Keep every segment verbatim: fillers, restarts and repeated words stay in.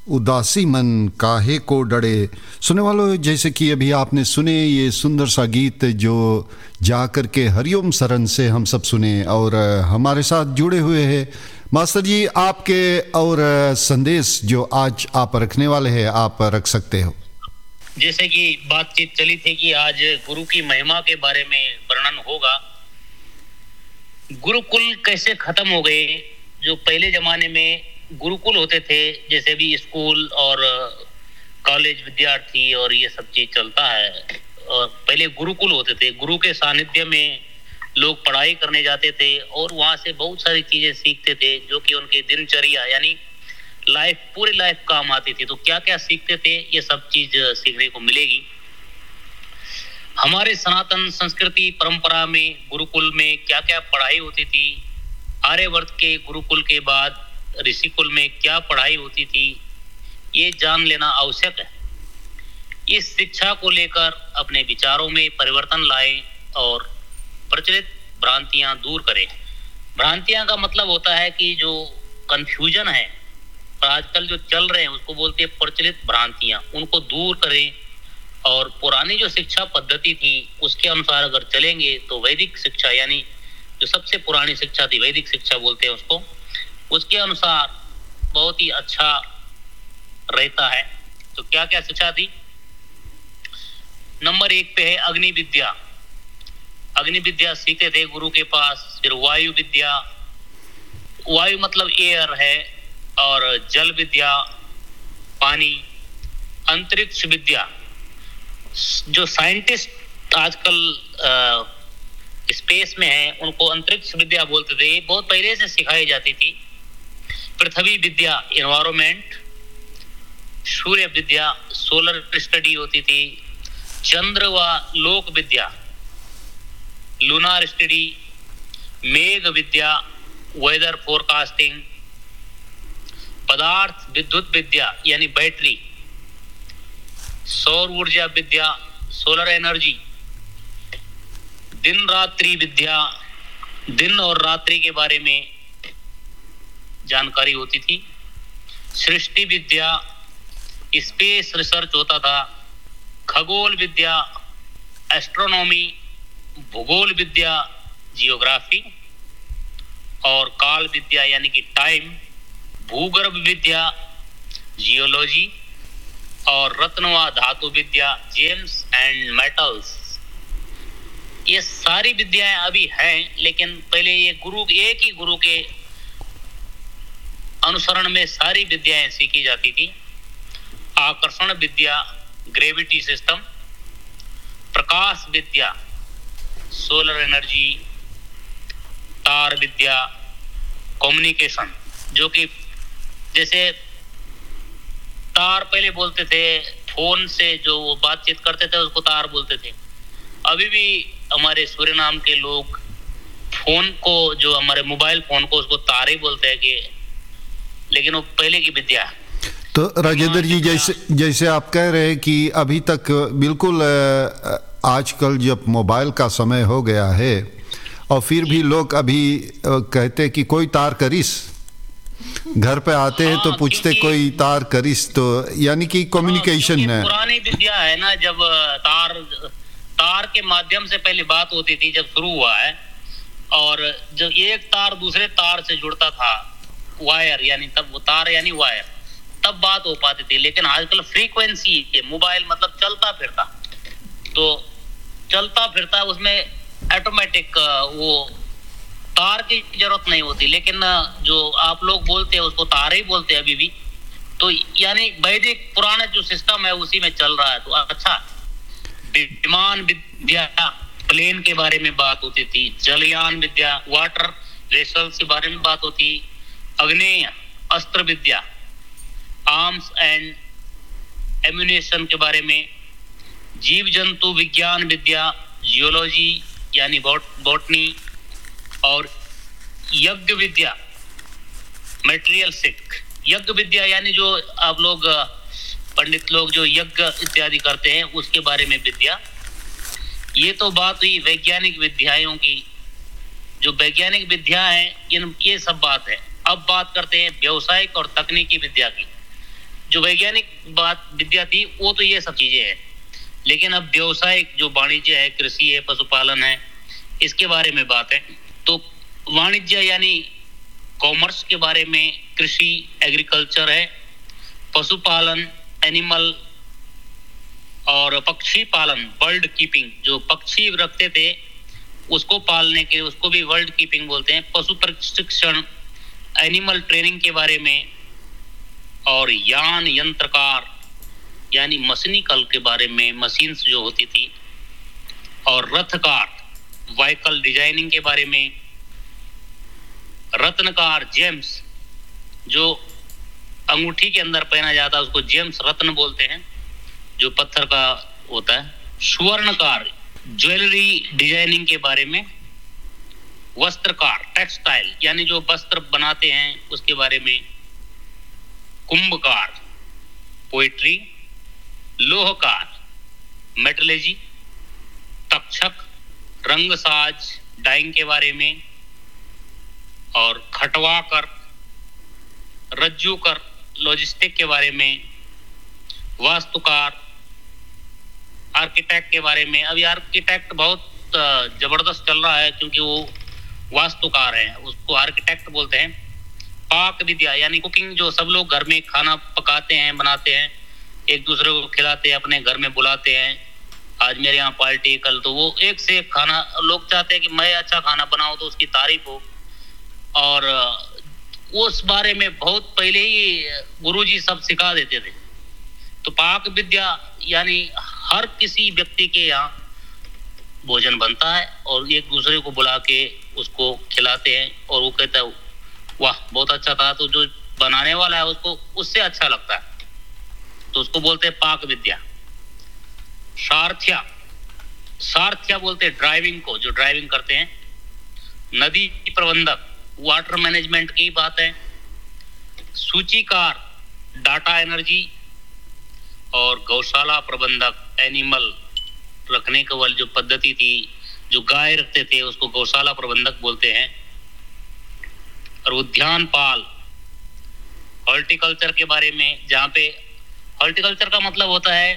उदासी मन काहे को डरे। सुने वालों, जैसे कि अभी आपने सुने ये सुंदर सा गीत जो जाकर के हरिओम शरण से हम सब सुने, और हमारे साथ जुड़े हुए हैं मास्टर जी आपके, और संदेश जो आज आप रखने वाले हैं आप रख सकते हो। जैसे कि बातचीत चली थी कि आज गुरु की महिमा के बारे में वर्णन होगा। गुरुकुल कैसे खत्म हो गए। जो पहले जमाने में गुरुकुल होते थे, जैसे भी स्कूल और कॉलेज विद्यार्थी और ये सब चीज चलता है, और पहले गुरुकुल होते थे। गुरु के सानिध्य में लोग पढ़ाई करने जाते थे और वहां से बहुत सारी चीजें सीखते थे जो कि उनकी दिनचर्या यानी लाइफ, पूरी लाइफ काम आती थी। तो क्या क्या सीखते थे, ये सब चीज सीखने को मिलेगी। हमारे सनातन संस्कृति परंपरा में गुरुकुल में क्या क्या पढ़ाई होती थी, आर्यवर्त के गुरुकुल के बाद ऋषिकुल में क्या पढ़ाई होती थी, ये जान लेना आवश्यक है। इस शिक्षा को लेकर अपने विचारों में परिवर्तन लाएं और प्रचलित भ्रांतियां दूर करें। भ्रांतियां का मतलब होता है कि जो कंफ्यूजन है, आजकल जो चल रहे हैं उसको बोलते हैं प्रचलित भ्रांतियां, उनको दूर करें और पुरानी जो शिक्षा पद्धति थी उसके अनुसार अगर चलेंगे तो वैदिक शिक्षा यानी जो सबसे पुरानी शिक्षा थी, वैदिक शिक्षा बोलते हैं उसको, उसके अनुसार बहुत ही अच्छा रहता है। तो क्या क्या शिक्षा थी? नंबर एक पे है अग्नि विद्या। अग्नि विद्या सीखते थे गुरु के पास। फिर वायु विद्या, वायु मतलब एयर है, और जल विद्या पानी। अंतरिक्ष विद्या, जो साइंटिस्ट आजकल स्पेस में हैं उनको अंतरिक्ष विद्या बोलते थे, ये बहुत पहले से सिखाई जाती थी। पृथ्वी विद्या एनवायरमेंट। सूर्य विद्या सोलर स्टडी होती थी। चंद्र व लोक विद्या लूनार स्टडी। मेघ विद्या वेदर फोरकास्टिंग। पदार्थ विद्युत विद्या यानी बैटरी। सौर ऊर्जा विद्या सोलर एनर्जी। दिन रात्रि विद्या, दिन और रात्रि के बारे में जानकारी होती थी। सृष्टि विद्या स्पेस रिसर्च होता था। खगोल विद्या एस्ट्रोनॉमी। भूगोल विद्या जियोग्राफी। और काल विद्या यानी कि टाइम। भूगर्भ विद्या जियोलॉजी। और रत्न व धातु विद्या जेम्स एंड मेटल्स। ये सारी विद्याएं अभी हैं, लेकिन पहले ये गुरु, एक ही गुरु के अनुसरण में सारी विद्याएं सीखी जाती थी। आकर्षण विद्या ग्रेविटी सिस्टम। प्रकाश विद्या सोलर एनर्जी। तार विद्या कम्युनिकेशन, जो कि जैसे तार पहले बोलते थे, फोन से जो वो बातचीत करते थे उसको तार बोलते थे। अभी भी हमारे सूर्य नाम के लोग फोन को, जो हमारे मोबाइल फोन को, उसको तार ही बोलते हैं कि, लेकिन वो पहले की विद्या। तो राजेंद्र जी, जैसे जैसे आप कह रहे हैं कि अभी तक बिल्कुल आजकल जब मोबाइल का समय हो गया है और फिर भी लोग अभी कहते हैं कि कोई तार करिस, घर पे आते हैं हाँ, तो पूछते कोई तार करिस, तो यानी कि कम्युनिकेशन है। पुरानी विद्या है ना, जब तार तार के माध्यम से पहले बात होती थी, जब शुरू हुआ है, और जब एक तार दूसरे तार से जुड़ता था, वायर यानी, तब वो तार यानी वायर, तब बात हो पाती थी। लेकिन आजकल फ्रीक्वेंसी है, मोबाइल मतलब चलता फिरता, तो चलता फिरता उसमें ऑटोमेटिक वो तार की जरूरत नहीं होती। लेकिन जो आप लोग बोलते हैं उसको तार ही बोलते हैं अभी भी। तो यानी वैदिक पुराना जो सिस्टम है उसी में चल रहा है। तो अच्छा, विमान विद्या प्लेन के बारे में बात होती थी। जलयान विद्या वाटर वेसल्स के बारे में बात होती। अग्नेय अस्त्र विद्या आर्म्स एंड एम्यूनेशन के बारे में। जीव जंतु विज्ञान विद्या जियोलॉजी यानी बॉटनी। और यज्ञ विद्या मटेरियल सिक। यज्ञ विद्या यानी जो आप लोग पंडित लोग जो यज्ञ इत्यादि करते हैं उसके बारे में विद्या। ये तो बात हुई वैज्ञानिक विद्याओं की। जो वैज्ञानिक विद्या है इन ये सब बात है। अब बात करते हैं व्यवसायिक और तकनीकी विद्या की। जो वैज्ञानिक बात विद्या थी वो तो ये सब चीजें हैं, लेकिन अब व्यवसायिक जो वाणिज्य है, कृषि है, पशुपालन है, इसके बारे में बात है। तो वाणिज्य यानी कॉमर्स के बारे में कृषि एग्रीकल्चर है, पशुपालन एनिमल, और पक्षी पालन बर्ड कीपिंग, जो पक्षी रखते थे उसको पालने के उसको भी बर्ड कीपिंग बोलते हैं, पशु प्रशिक्षण एनिमल ट्रेनिंग के बारे में, और यान यंत्रकार यानी मशीनिकल के बारे में, मशीन्स जो होती थी, और रथकार व्हीकल डिजाइनिंग के बारे में, रत्नकार जेम्स जो अंगूठी के अंदर पहना जाता है उसको जेम्स रत्न बोलते हैं, जो पत्थर का होता है, सुवर्णकार ज्वेलरी डिजाइनिंग के बारे में, वस्त्रकार टेक्सटाइल यानी जो वस्त्र बनाते हैं उसके बारे में, Kumbhkar poetry, लोहकार metallurgy, Takshak रंगसाज dying के बारे में, और खटवाकर रज्जुकर लॉजिस्टिक के बारे में, वास्तुकार आर्किटेक्ट के बारे में। अभी आर्किटेक्ट बहुत जबरदस्त चल रहा है क्योंकि वो वास्तुकार है, उसको आर्किटेक्ट बोलते हैं। पाक विद्या यानी कुकिंग, जो सब लोग घर में खाना पकाते हैं, बनाते हैं, एक दूसरे को खिलाते हैं, अपने घर में बुलाते हैं, आज मेरे यहाँ पार्टी, कल तो वो एक से एक खाना, लोग चाहते हैं कि मैं अच्छा खाना बनाऊं तो उसकी तारीफ हो, और उस बारे में बहुत पहले ही गुरुजी सब सिखा देते थे। तो पाक विद्या यानी हर किसी व्यक्ति के यहाँ भोजन बनता है और एक दूसरे को बुला के उसको खिलाते हैं, और वो कहता है वाह बहुत अच्छा था, तो जो बनाने वाला है उसको उससे अच्छा लगता है, तो उसको बोलते हैं पाक विद्या। सारथ्या सारथ्या बोलते हैं ड्राइविंग को, जो ड्राइविंग करते हैं। नदी प्रबंधक वाटर मैनेजमेंट की बात है। सूचीकार डाटा एनर्जी, और गौशाला प्रबंधक एनिमल रखने के वाली जो पद्धति थी, जो गाय रखते थे उसको गौशाला प्रबंधक बोलते हैं। और उद्यान पाल हॉर्टिकल्चर के बारे में, जहाँ पे हॉर्टिकल्चर का मतलब होता है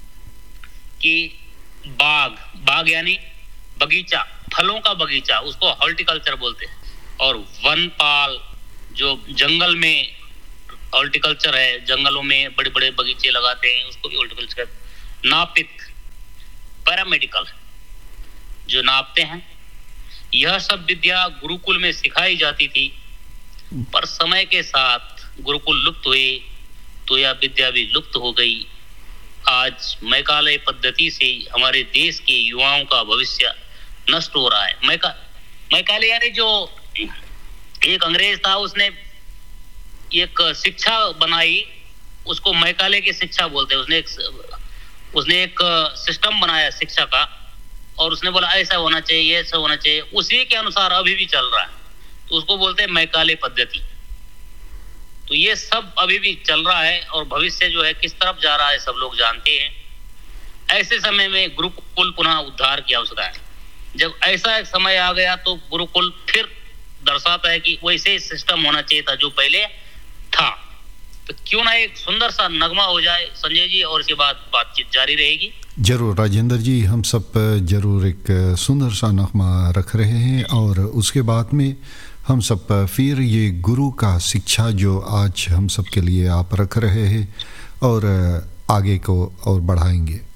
कि बाग बाग यानी बगीचा, फलों का बगीचा, उसको हॉर्टिकल्चर बोलते हैं। और वनपाल जो जंगल में हॉर्टिकल्चर है, जंगलों में बड़े बड़े बगीचे लगाते हैं, उसको भी हॉर्टिकल्चर। नापित पैरामेडिकल जो नापते हैं। यह सब विद्या गुरुकुल में सिखाई जाती थी, पर समय के साथ गुरुकुल लुप्त हुए तो यह विद्या भी लुप्त हो गई। आज मैकाले पद्धति से हमारे देश के युवाओं का भविष्य नष्ट हो रहा है। मैका मैकाले यानी जो एक अंग्रेज था, उसने एक शिक्षा बनाई, उसको मैकाले की शिक्षा बोलते हैं। उसने एक उसने एक सिस्टम बनाया शिक्षा का, और उसने बोला ऐसा होना चाहिए, ऐसा होना चाहिए, उसी के अनुसार अभी भी चल रहा है, तो उसको बोलते हैं मैकाले पद्धति। तो ये सब अभी भी चल रहा है, और भविष्य जो है किस तरफ जा रहा है सब लोग जानते हैं। ऐसे समय में गुरुकुल पुनः उद्धार की आवश्यकता है। जब ऐसा एक समय आ गया तो गुरुकुल फिर दर्शाता है कि वैसे ही सिस्टम होना चाहिए था जो पहले था। तो क्यों ना एक सुंदर सा नगमा हो जाए संजय जी, और इसके बाद बातचीत जारी रहेगी। जरूर राजेंद्र जी, हम सब जरूर एक सुंदर सा नगमा रख रहे हैं, और उसके बाद में हम सब फिर ये गुरु का शिक्षा जो आज हम सब के लिए आप रख रहे हैं और आगे को और बढ़ाएंगे।